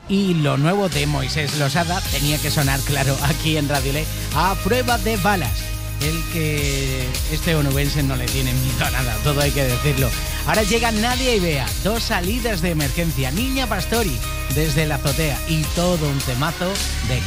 Y lo nuevo de Moisés Losada tenía que sonar, claro, aquí en Radio Le, a prueba de balas. El que este onubense no le tiene miedo a nada, todo hay que decirlo. Ahora llega Nadia y Bea, 2 salidas de emergencia. Niña Pastori, desde la azotea, y todo un temazo de